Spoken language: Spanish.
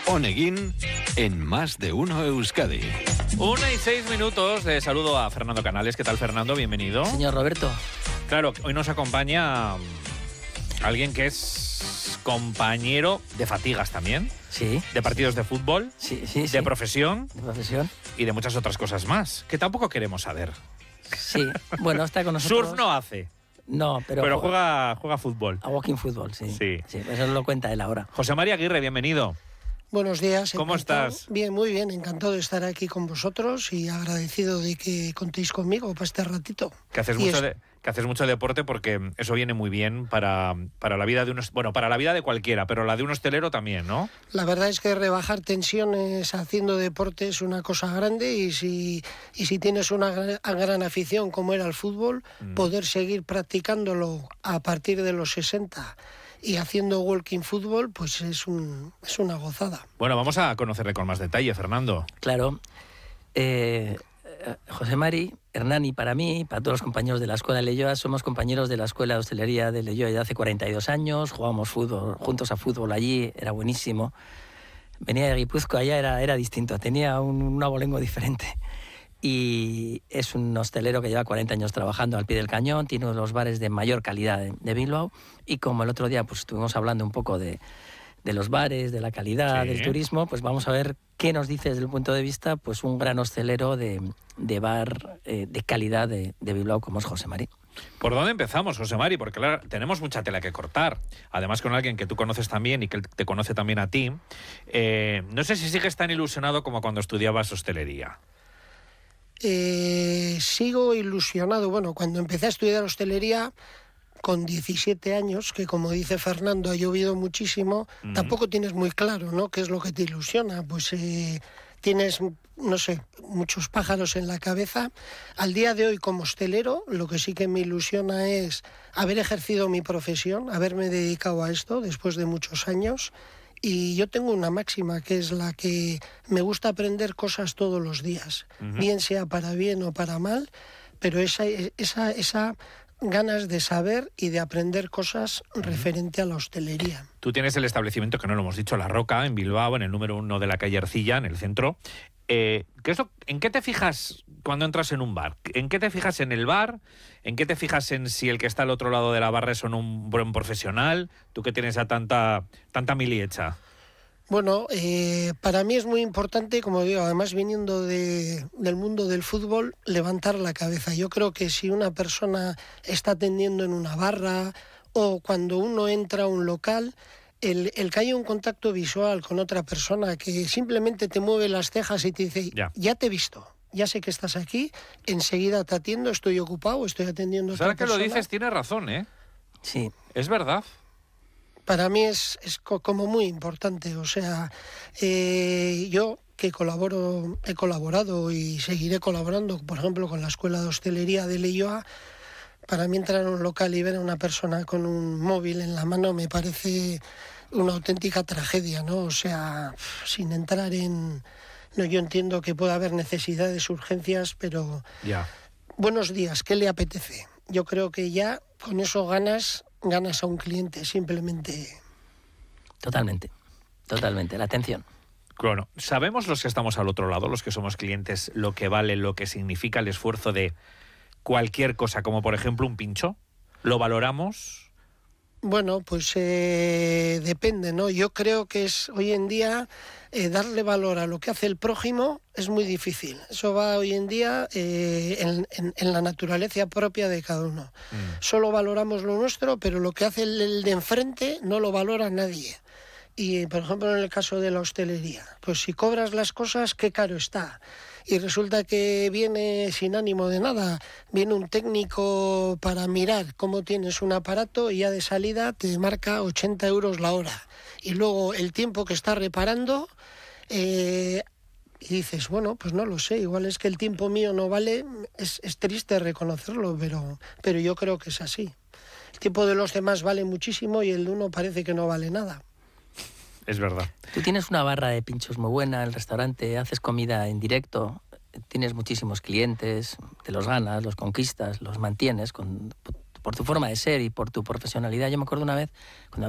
Oneguin en Más de Uno Euskadi. 1:06. Le saludo a Fernando Canales. ¿Qué tal, Fernando? Bienvenido. Señor Roberto. Claro, hoy nos acompaña alguien que es compañero de fatigas también. Sí. De partidos de fútbol. Sí. De profesión. De profesión. Y de muchas otras cosas más, que tampoco queremos saber. Sí. Bueno, está con nosotros. Surf no hace. No, pero juega fútbol. A walking fútbol, sí. Sí. Eso lo cuenta él ahora. José María Aguirre, bienvenido. Buenos días. ¿Cómo encantado. estás? Bien, muy bien. Encantado de estar aquí con vosotros y agradecido de que contéis conmigo para este ratito. Que haces mucho deporte, porque eso viene muy bien para la vida de unos, para la vida de cualquiera, pero la de un hostelero también, ¿no? La verdad es que rebajar tensiones haciendo deporte es una cosa grande y si tienes una gran afición como era el fútbol, poder seguir practicándolo a partir de los 60 y haciendo walking fútbol, pues es una gozada. Bueno, vamos a conocerle con más detalle, Fernando. Claro. José Mari, Hernani, para mí, para todos los compañeros de la Escuela de Leioa, somos compañeros de la Escuela de Hostelería de Leioa desde hace 42 años, jugábamos fútbol, juntos a fútbol allí, era buenísimo. Venía de Guipúzcoa, allá era distinto, tenía un abolengo diferente. Y es un hostelero que lleva 40 años trabajando al pie del cañón, tiene uno de los bares de mayor calidad de Bilbao, y como el otro día pues estuvimos hablando un poco de los bares, de la calidad, del turismo, pues vamos a ver qué nos dice desde el punto de vista pues un gran hostelero de bar de calidad de Bilbao como es José Mari. ¿Por dónde empezamos, José Mari? Porque claro, tenemos mucha tela que cortar. Además, con alguien que tú conoces también y que él te conoce también a ti. No sé si sigues tan ilusionado como cuando estudiabas hostelería. Sigo ilusionado. Bueno, cuando empecé a estudiar hostelería con 17 años, que como dice Fernando ha llovido muchísimo, tampoco tienes muy claro, ¿no?, qué es lo que te ilusiona. Pues tienes, no sé, muchos pájaros en la cabeza. Al día de hoy, como hostelero, lo que sí que me ilusiona es haber ejercido mi profesión, haberme dedicado a esto después de muchos años. Y yo tengo una máxima, que es la que me gusta aprender cosas todos los días, bien sea para bien o para mal, pero esa ganas de saber y de aprender cosas referente a la hostelería. Tú tienes el establecimiento, que no lo hemos dicho, La Roca, en Bilbao, en el número 1 de la calle Ercilla, en el centro. ¿En qué te fijas cuando entras en un bar? ¿En qué te fijas en el bar? ¿En qué te fijas en si el que está al otro lado de la barra es un buen profesional? Tú que tienes a tanta mili hecha. Bueno, para mí es muy importante, como digo, además viniendo del mundo del fútbol, levantar la cabeza. Yo creo que si una persona está atendiendo en una barra o cuando uno entra a un local, el que haya un contacto visual con otra persona que simplemente te mueve las cejas y te dice, ya te he visto, ya sé que estás aquí, enseguida te atiendo, estoy ocupado, estoy atendiendo a otra persona. Ahora que lo dices, tienes razón, ¿eh? Sí. Es verdad. Para mí es como muy importante. O sea, yo que he colaborado y seguiré colaborando, por ejemplo, con la Escuela de Hostelería de Leioa. Para mí entrar a un local y ver a una persona con un móvil en la mano me parece una auténtica tragedia, ¿no? O sea, sin entrar en... No, yo entiendo que puede haber necesidades, urgencias, pero... Ya. Buenos días, ¿qué le apetece? Yo creo que ya con eso ganas a un cliente, simplemente. Totalmente, la atención. Bueno, sabemos los que estamos al otro lado, los que somos clientes, lo que vale, lo que significa el esfuerzo de cualquier cosa, como por ejemplo un pincho. ¿Lo valoramos? Bueno, pues depende, ¿no? Yo creo que es hoy en día darle valor a lo que hace el prójimo es muy difícil. Eso va hoy en día en la naturaleza propia de cada uno. Solo valoramos lo nuestro, pero lo que hace el de enfrente no lo valora nadie. Y, por ejemplo, en el caso de la hostelería, pues si cobras las cosas, qué caro está. Y resulta que viene sin ánimo de nada, viene un técnico para mirar cómo tienes un aparato y ya de salida te marca 80 euros la hora. Y luego el tiempo que está reparando, y dices, bueno, pues no lo sé, igual es que el tiempo mío no vale, es triste reconocerlo, pero yo creo que es así. El tiempo de los demás vale muchísimo y el de uno parece que no vale nada. Es verdad. Tú tienes una barra de pinchos muy buena, el restaurante, haces comida en directo, tienes muchísimos clientes, te los ganas, los conquistas, los mantienes por tu forma de ser y por tu profesionalidad. Yo me acuerdo una vez, cuando